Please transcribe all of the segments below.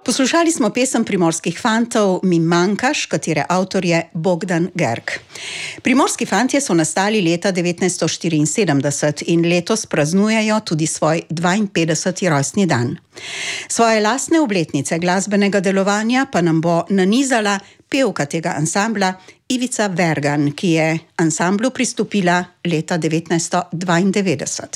Poslušali smo pesem Primorskih fantov Mi manjkaš, katere avtor je Bogdan Grk. Primorski fantje so nastali leta 1974 in letos praznujejo tudi svoj 52. rojstni dan. Svoje lastne obletnice glasbenega delovanja pa nam bo nanizala pevka tega ansambla Ivica Vergan, ki je ansamblu pristopila leta 1992.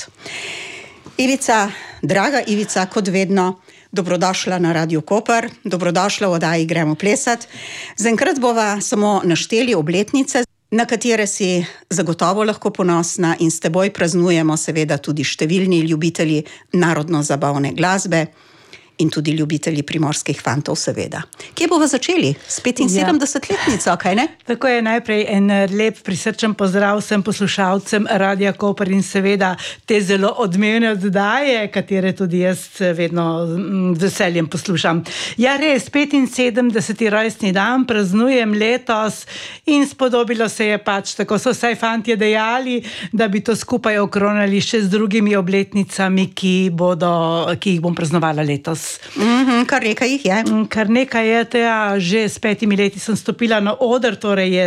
Ivica, draga Ivica, kot vedno, dobrodošla na Radio Koper, dobrodošla v oddaji Gremo plesat. Zaenkrat bova samo našteli obletnice, na katere si zagotovo lahko ponosna in s teboj praznujemo seveda tudi številni ljubitelji narodno-zabavne glasbe in tudi ljubitelji Primorskih fantov seveda. Kje bova začeli? S 75-letnico, kaj ne? Tako je, najprej en lep prisrčen pozdrav vsem poslušalcem Radia Koper in seveda te zelo odmevne oddaje, katere tudi jaz vedno z veseljem poslušam. Ja, res, 75. rojstni dan praznujem letos in spodobilo se je pač, tako so vsaj fantje dejali, da bi to skupaj okronali še z drugimi obletnicami, ki jih bom praznovala letos. Kar nekaj jih je. Kar nekaj je, že s 5 leti sem stopila na oder, torej je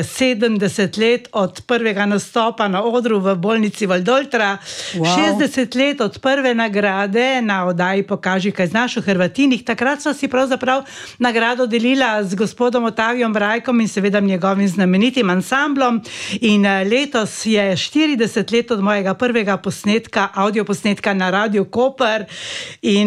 70 let od prvega nastopa na odru v bolnici Valdoltra, wow. 60 let od prve nagrade na oddaji Pokaži, kaj znaš v Hrvatinih. Takrat sva si pravzaprav nagrado delila z gospodom Otavijom Brajkom in seveda njegovim znamenitim ansamblom. In letos je 40 let od mojega prvega posnetka, audioposnetka na Radio Koper in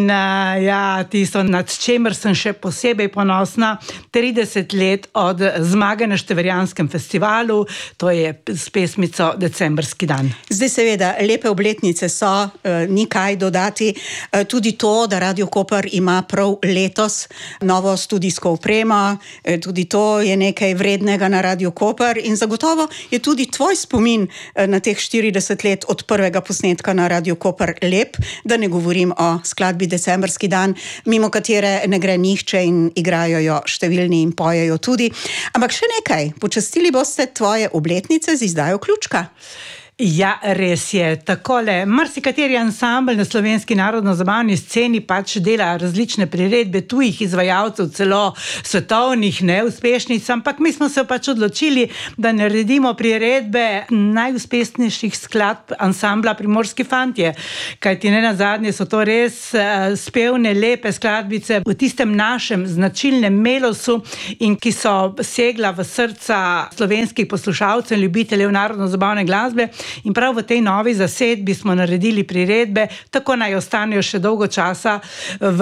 tisto, nad čemer sem še posebej ponosna, 30 let od zmage na Števerjanskem festivalu, to je s pesmico Decembrski dan. Zdaj seveda, lepe obletnice so, ni kaj dodati. Tudi to, da Radio Koper ima prav letos novo studijsko opremo, tudi to je nekaj vrednega na Radio Koper in zagotovo je tudi tvoj spomin na teh 40 let od prvega posnetka na Radio Koper lep, da ne govorim o skladbi Decembrski dan, mimo katere ne gre nihče in igrajo jo številni in pojejo tudi. Ampak še nekaj, počastili boste tvoje obletnice z izdajo ključka. Ja, res je. Takole, marsikateri ansambel na slovenski narodno-zabavni sceni pač dela različne priredbe tujih izvajalcev, celo svetovnih neuspešnic, ampak mi smo se pač odločili, da naredimo priredbe najuspešnejših skladb ansambla Primorski fantje. Kajti ne nazadnje so to res spevne, lepe skladbice v tistem našem značilnem melosu in ki so segla v srca slovenskih poslušalcev in ljubiteljev narodno-zabavne glasbe. In prav v tej novi zasedbi smo naredili priredbe, tako naj ostanejo še dolgo časa v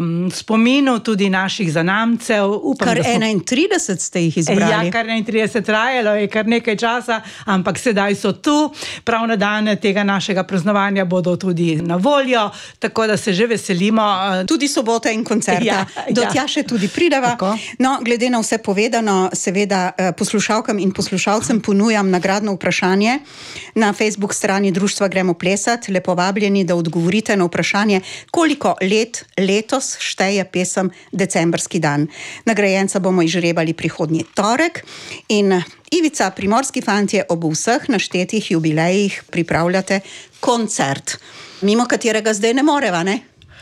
spominu tudi naših zanamcev. Kar 31 ste jih izbrali. Ja, kar 31 trajalo je kar nekaj časa, ampak sedaj so tu. Prav na dan tega našega praznovanja bodo tudi na voljo, tako da se že veselimo. Tudi sobote in koncerta. Do tja še tudi prideva. Tako. No, glede na vse povedano, seveda poslušalkam in poslušalcem ponujam nagradno vprašanje na Facebook strani Društva Gremo plesat. Lepo vabljeni, da odgovorite na vprašanje, koliko let letos šteje pesem Decembrski dan. Nagrajenca bomo izžrebali prihodnji torek in Ivica, Primorski fantje ob vseh naštetih jubilejih pripravljate koncert, mimo katerega zdaj ne moreva, ne?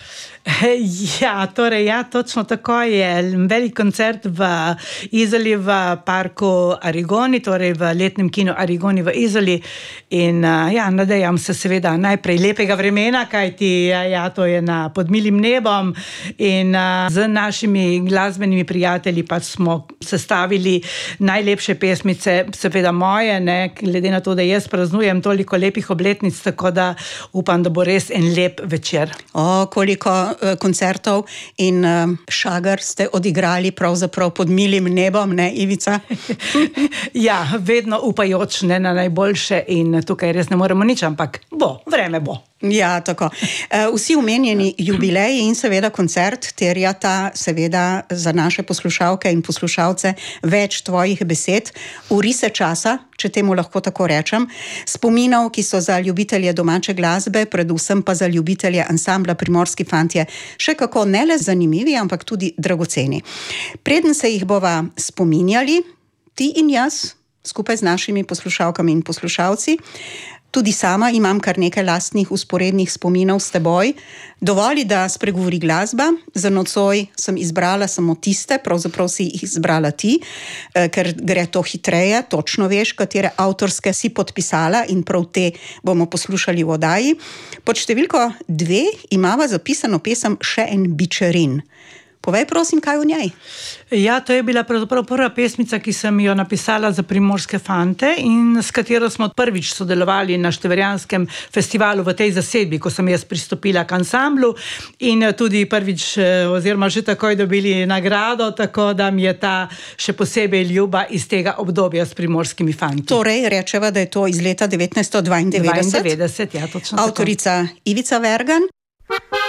Ja, torej, točno tako je. Velik koncert v Izoli v parku Arigoni, torej v letnem kinu Arigoni v Izoli in nadejam se seveda najprej lepega vremena, kajti to je pod milim nebom in z našimi glasbenimi prijatelji pač smo sestavili najlepše pesmice, seveda moje, ne, glede na to, da jaz praznujem toliko lepih obletnic, tako da upam, da bo res en lep večer. Koliko koncertov in šager ste odigrali pravzaprav pod milim nebom, ne, Ivica? Ja, vedno upajoč, ne, na najboljše in tukaj res ne moremo nič, ampak vreme bo. Ja, tako. Vsi omenjeni jubileji in seveda koncert terjata seveda za naše poslušalke in poslušalce več tvojih besed, urise časa, če temu lahko tako rečem, spominov, ki so za ljubitelje domače glasbe, predvsem pa za ljubitelje ansambla Primorski fantje še kako ne le zanimivi, ampak tudi dragoceni. Preden se jih bova spominjali, ti in jaz, skupaj z našimi poslušalkami in poslušalci, Tudi sama imam kar nekaj lastnih usporednih spominov s teboj. Dovoli, da spregovori glasba. Za nocoj sem izbrala samo tiste, pravzaprav si jih izbrala ti, ker gre to hitreje, točno veš, katere avtorske si podpisala in prav te bomo poslušali v oddaji. Pod številko 2 imava zapisano pesem Še en bičerin. Povej, prosim, kaj o njej? Ja, to je bila pravzaprav prva pesmica, ki sem jo napisala za Primorske fante in s katero smo prvič sodelovali na Števerjanskem festivalu v tej zasedbi, ko sem jaz pristopila k ansamblu in tudi prvič oziroma že takoj dobili nagrado, tako da mi je ta še posebej ljuba iz tega obdobja s Primorskimi fanti. Torej, rečeva, da je to iz leta 1992. 92, ja, točno tako. Avtorica Ivica Vergan.